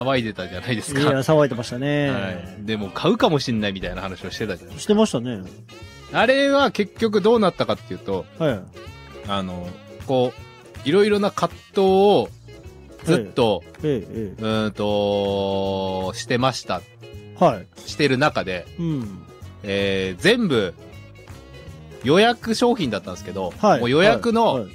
騒いでたじゃないですか。 いや、騒いでましたね。 はい。でも買うかもしんないみたいな話をしてたじゃないですか。 してましたね。 あれは結局どうなったかっていうと、 はい。 こう、いろいろな葛藤をずっと、してました。 はい。 してる中で、 うん。 全部、予約商品だったんですけど、 はい。 もう予約の、 はい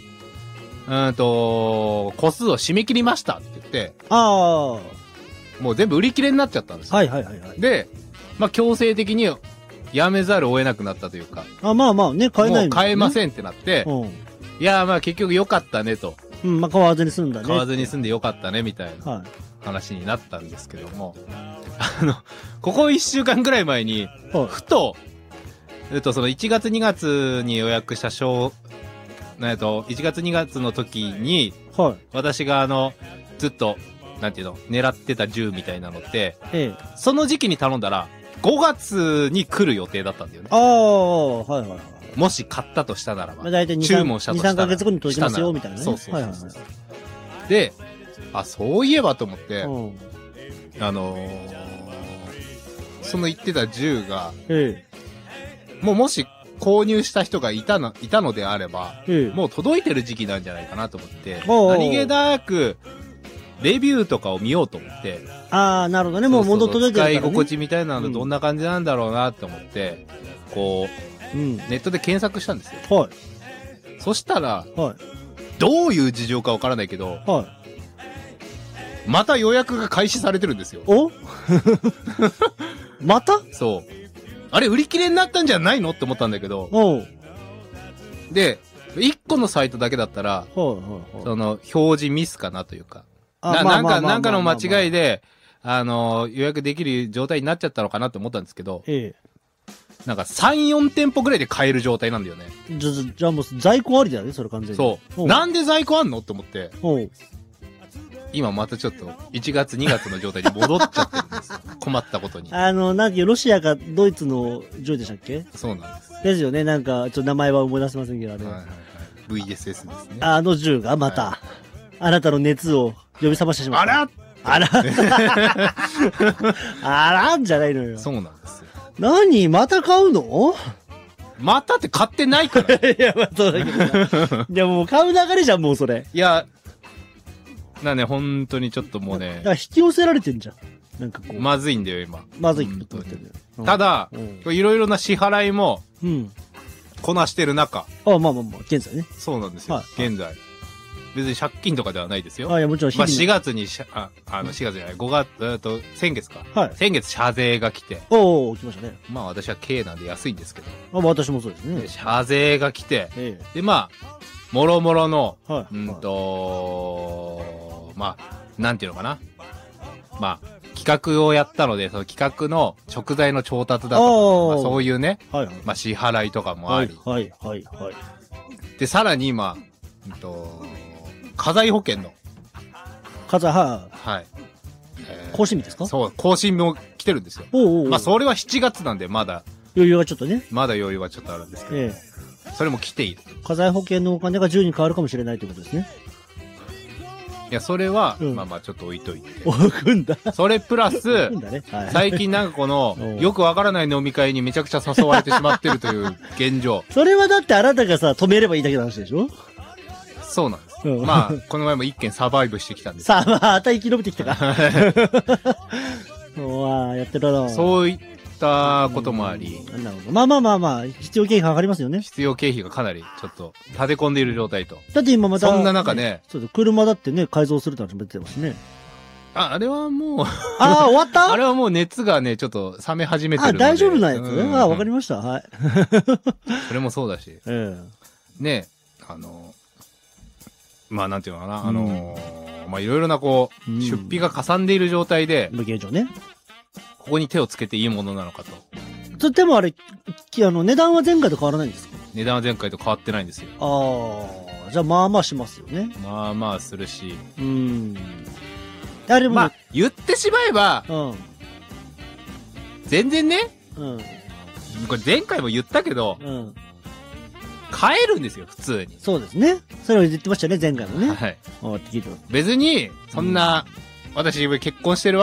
個数を締め切りましたって言って、 あもう全部売り切れになっちゃったんですよ。 はいはいはいはい。 で、まあ強制的にやめざるを得なくなったというか、 まあまあね、買えないんもう買えません。 んってなって、 うん。 いやまあ結局良かったねと、 うん、まあ買わずに済んだね。 買わずに済んで良かったねみたいなはい。 話になったんですけども、ここ1週間ぐらい前に、 はい。 ふと、その1月2月に予約した1月2月の時に、 はい。 私がずっと、なんていうの、狙ってた銃みたいなのって、 ええ。 その時期に頼んだら、5月に来る予定だったんだよね。 はいはいはい。 もし買ったとしたならば。 まあ大体注文したとしたら。 2、3ヶ月後に届きますよ、みたいなね。 そうそうそう。 はいはいはい。 で、そういえばと思って、 うん。 その言ってた銃が、 えもし購入した人がいたのであれば、 え。 もう届いてる時期なんじゃないかなと思って、 おうおう何気なく、レビューとかを見ようと思って、 なるほどね。もう戻っ届いてるから、ね。 使い心地みたいなのどんな感じなんだろうなって思って、こう、ネットで検索したんですよ。 はい。 そしたら、 はい。 どういう事情かわからないけど、 はい。 また予約が開始されてるんですよ。 おまたそう。あれ売り切れになったんじゃないのって思ったんだけど、 おう。 で、1個のサイトだけだったら、 はいその表示ミスかなというか、なんかの間違いで、予約できる状態になっちゃったのかなって思ったんですけど、なんか3、4店舗ぐらいで買える状態なんだよね。 じゃあもう在庫ありだよね、それ完全に。 そう。なんで在庫あんのって思って、 おう。 今またちょっと1月2月の状態に戻っちゃってるんですよ。困ったことに。 なんかロシアかドイツの銃でしたっけ？ そうなんです。 ですよね、なんか、ちょっと名前は思い出せませんけど、あれ。 はいはいはい。VSS ですね。 銃がまた、あなたの熱を呼び覚ましてしまった。あらあらんじゃないのよ。 そうなんですよ。 何また買うの？ またって買ってないから。 いや、まあそうだけど。いや、もう買う流れじゃん、もうそれ。 いや、本当にちょっともうね。 だから引き寄せられてんじゃん。なんかこう。 まずいんだよ、今。 まずいって言ってるよ。 ただ、いろいろな支払いも、こなしてる中。 まあ、現在ね。 そうなんですよ。現在。別に借金とかではないですよ。 いや、もちろん。 まあ、4月に、4月じゃない、5月、先月か。 はい。 先月謝税が来て。 来ましたね。 まあ、私は軽なんで安いんですけど。 私もそうですね。 謝税が来て。で、まあ、もろもろの、まあ、なんていうのかな。まあ、企画をやったので、その企画の食材の調達だとか、まあ、そういうね、まあ、支払いとかもあり。で、さらに今、家財保険の。 はい。更新日ですか？ そう、更新も来てるんですよ。まあ、それは7月なんで、まだ。 余裕がちょっとね。 まだ余裕はちょっとあるんですけど。それも来ている。 家財保険のお金が10に変わるかもしれないということですね。 いや、それは、まあまあちょっと置いといて。 置くんだ。 それプラス、最近なんかこの、よくわからない飲み会にめちゃくちゃ誘われてしまってるという現状。 それはだってあなたがさ、止めればいいだけの話でしょ？ そうなんです。まあ、この前も一件サバイブしてきたんです。 また生き延びてきたか。やってるな。 そういったこともあり。 なるほど。まあ、必要経費がかかりますよね。 必要経費がかなり、ちょっと、立て込んでいる状態と。 だって今また、 そんな中ね。 車だってね、改造するって話も出てますしね。 あれはもう終わったあれはもう熱がね、ちょっと冷め始めてるので。 大丈夫なやつ？わかりました。はい。 それもそうだし。ね、まあなんていうのかな、まあいろいろなこう、出費がかさんでいる状態で、 現状ね。 ここに手をつけていいものなのかと。 でもあれ、値段は前回と変わらないんですか？ 値段は前回と変わってないんですよ。 じゃあまあまあしますよね。 まあまあするし。 あれも、 まあ、言ってしまえば、全然ね、これ前回も言ったけど、買えるんですよ、普通に。 そうですね。それを言ってましたね、前回もね。 はい。別に、そんな、私結婚してるわ